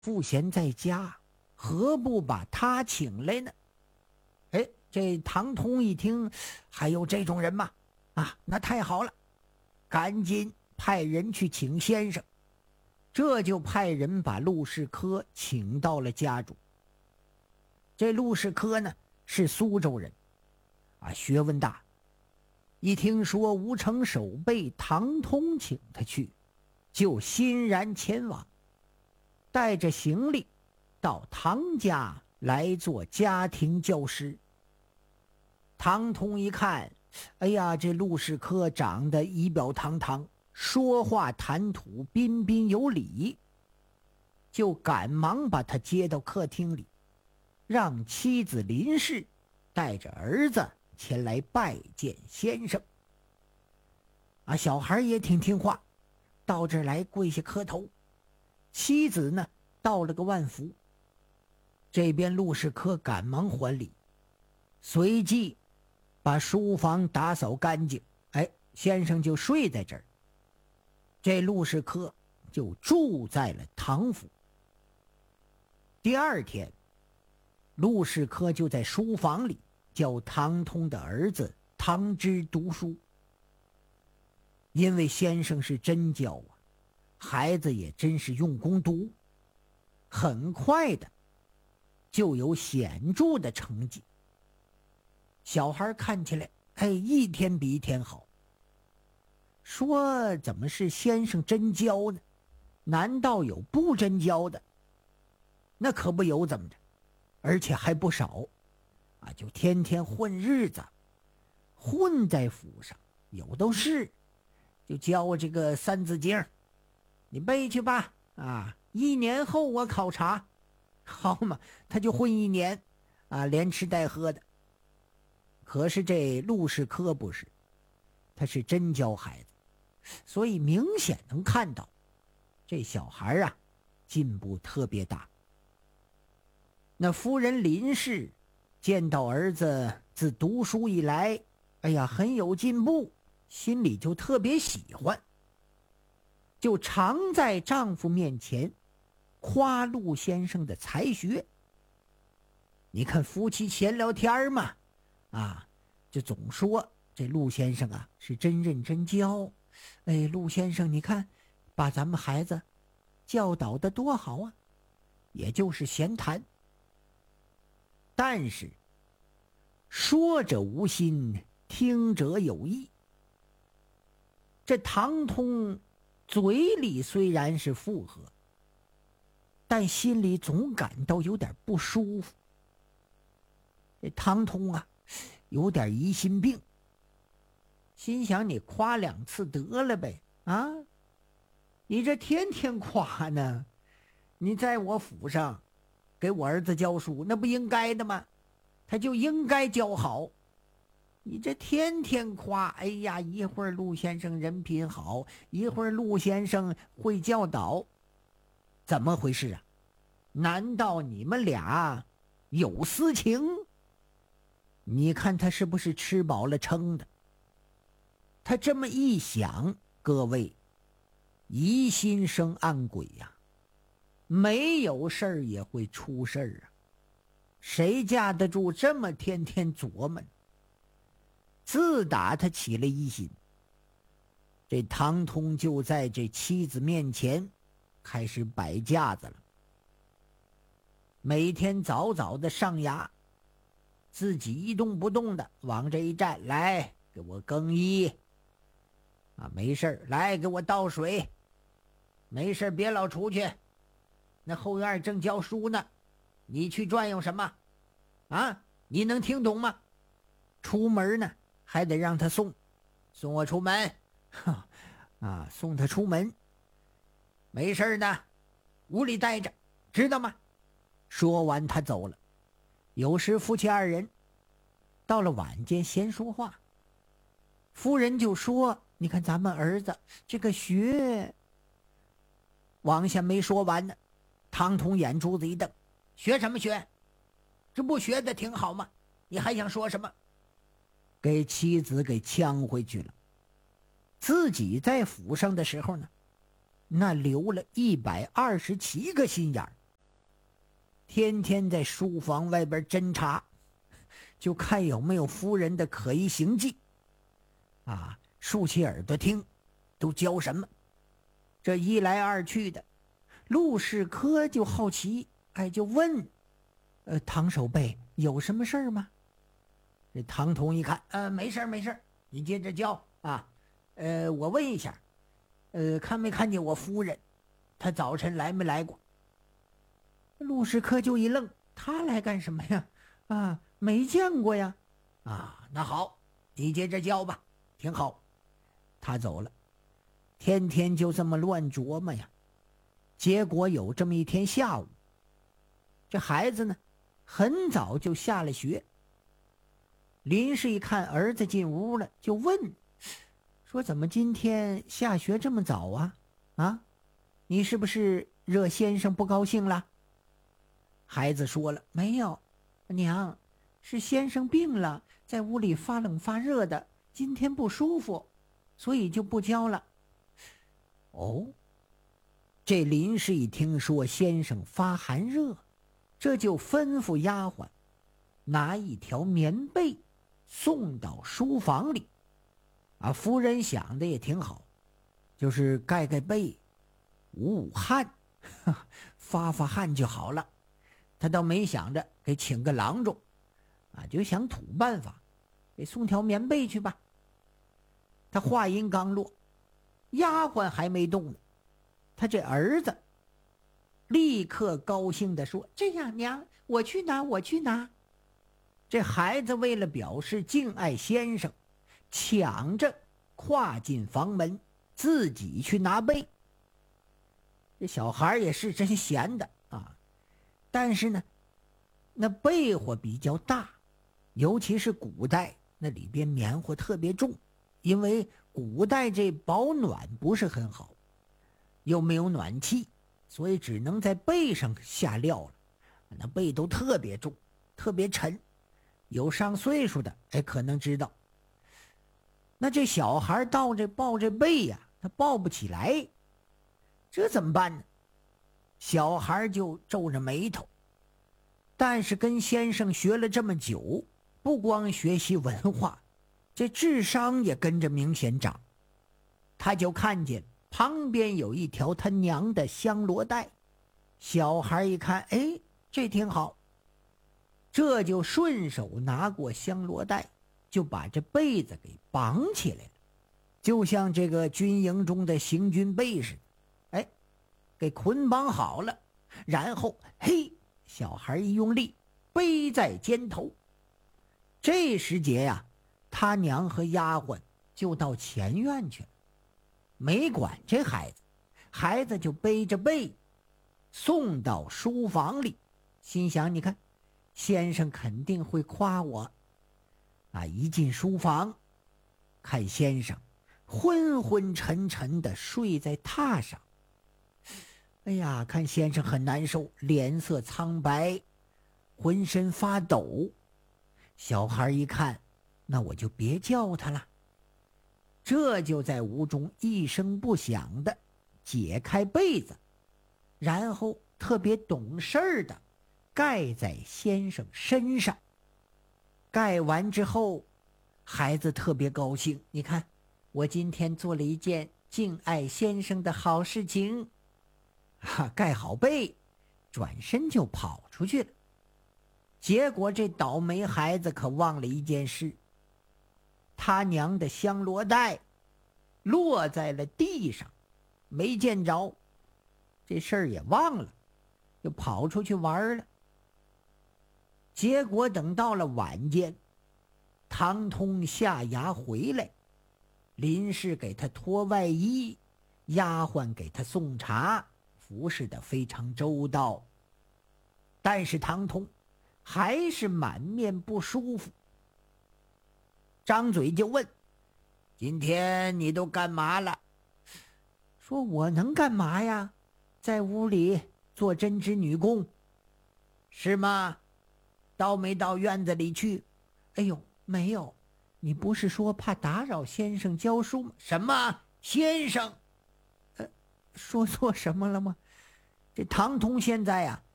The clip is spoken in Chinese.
赋闲在家，何不把他请来呢？这唐通一听，还有这种人吗？那太好了，赶紧派人去请先生。这就派人把陆士科请到了家中。这陆士科呢，是苏州人，学问大。一听说吴城守备唐通请他去，就欣然前往，带着行李到唐家来做家庭教师。唐通一看，这陆士科长得仪表堂堂，说话谈吐彬彬有礼，就赶忙把他接到客厅里，让妻子林氏带着儿子前来拜见先生。小孩也挺听话，到这儿来跪下磕头。妻子呢，道了个万福。这边陆士科赶忙还礼，随即把书房打扫干净，先生就睡在这儿。这陆士科就住在了唐府。第二天，陆士科就在书房里教唐通的儿子唐之读书。因为先生是真教孩子也真是用功读，很快的就有显著的成绩。小孩看起来一天比一天好。说怎么是先生真教呢？难道有不真教的？那可不有怎么着，而且还不少就天天混日子，混在府上有都是，就教这个三字经，你背去吧1年后我考察。好嘛，他就混1年连吃带喝的。可是这陆士科不是，他是真教孩子，所以明显能看到这小孩进步特别大。那夫人林氏见到儿子自读书以来很有进步，心里就特别喜欢，就常在丈夫面前夸陆先生的才学。你看夫妻闲聊天嘛就总说这陆先生是真认真教。陆先生你看把咱们孩子教导得多好也就是闲谈。但是说者无心，听者有意。这唐通嘴里虽然是附和，但心里总感到有点不舒服。这唐通有点疑心病，心想你夸2次得了呗你这天天夸呢，你在我府上给我儿子教书，那不应该的吗？他就应该教好。你这天天夸，一会儿陆先生人品好，一会儿陆先生会教导，怎么回事难道你们俩有私情？你看他是不是吃饱了撑的？他这么一想，各位，疑心生暗鬼没有事儿也会出事儿谁架得住这么天天琢磨？自打他起了疑心，这唐通就在这妻子面前开始摆架子了。每天早早的上衙，自己一动不动的往这一站，来给我更衣没事来给我倒水，没事别老出去，那后院正教书呢，你去转悠什么你能听懂吗？出门呢还得让他送我出门送他出门，没事的屋里待着，知道吗？说完他走了。有时夫妻2人到了晚间闲说话，夫人就说，你看咱们儿子这个学，往下没说完呢，唐通眼珠子一瞪，学什么学？这不学的挺好吗？你还想说什么？给妻子给呛回去了。自己在府上的时候呢，那留了127个心眼儿， 天天在书房外边侦查，就看有没有夫人的可疑行迹。竖起耳朵听，都教什么？这一来二去的，陆世科就好奇，就问：“唐守备有什么事儿吗？”这唐通一看，没事没事，你接着教啊。我问一下，看没看见我夫人？她早晨来没来过？陆世科就一愣，他来干什么呀？没见过呀。那好，你接着教吧，挺好。他走了，天天就这么乱琢磨呀。结果有这么一天下午，这孩子呢，很早就下了学。林氏一看儿子进屋了，就问说：“怎么今天下学这么早啊？你是不是惹先生不高兴了？”孩子说了：“没有，娘，是先生病了，在屋里发冷发热的，今天不舒服，所以就不教了。”这林氏一听说先生发寒热，这就吩咐丫鬟拿一条棉被送到书房里。夫人想的也挺好，就是盖盖被，捂捂汗，发发汗就好了。他倒没想着给请个郎中，就想土办法，给送条棉被去吧。他话音刚落，丫鬟还没动呢，他这儿子立刻高兴地说：“这样，娘，我去拿。”这孩子为了表示敬爱先生，抢着跨进房门，自己去拿被。这小孩也是真闲的但是呢，那被窝比较大，尤其是古代，那里边棉花特别重，因为古代这保暖不是很好，又没有暖气，所以只能在被上下料了。那被都特别重，特别沉，有上岁数的可能知道。那这小孩抱这被呀，他抱不起来，这怎么办呢？小孩就皱着眉头。但是跟先生学了这么久，不光学习文化，这智商也跟着明显长。他就看见旁边有一条他娘的香罗带，小孩一看，这挺好，这就顺手拿过香罗带，就把这被子给绑起来了，就像这个军营中的行军被似的，给捆绑好了。然后小孩一用力，背在肩头。这时节呀，他娘和丫鬟就到前院去了，没管这孩子，孩子就背着被送到书房里，心想：你看，先生肯定会夸我。一进书房，看先生昏昏沉沉的睡在榻上。看先生很难受，脸色苍白，浑身发抖。小孩一看，那我就别叫他了。这就在屋中一声不响的解开被子，然后特别懂事的盖在先生身上。盖完之后，孩子特别高兴，你看，我今天做了一件敬爱先生的好事情。盖好被，转身就跑出去了。结果这倒霉孩子可忘了一件事，他娘的香罗带落在了地上，没见着，这事儿也忘了，就跑出去玩了。结果等到了晚间，唐通下衙回来，林氏给他脱外衣，丫鬟给他送茶，服侍得非常周到。但是唐通还是满面不舒服，张嘴就问：“今天你都干嘛了？”说：“我能干嘛呀？在屋里做针织女工。”是吗？到没到院子里去？没有。你不是说怕打扰先生教书吗？什么先生？说错什么了吗？这唐通现在